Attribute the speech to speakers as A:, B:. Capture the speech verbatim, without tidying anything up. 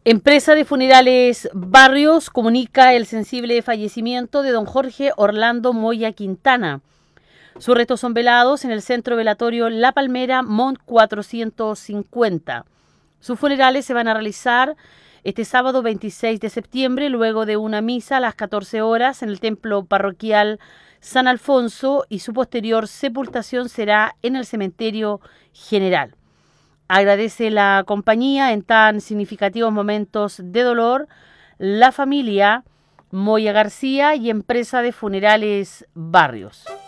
A: Empresa de Funerales Barrios comunica el sensible fallecimiento de don Jorge Orlando Moya Quintana. Sus restos son velados en el centro velatorio La Palmera, Mont cuatrocientos cincuenta. Sus funerales se van a realizar este sábado veintiséis de septiembre, luego de una misa a las catorce horas en el templo parroquial San Alfonso, y su posterior sepultación será en el cementerio general. Agradece la compañía en tan significativos momentos de dolor la familia Moya García y Empresa de Funerales Barrios.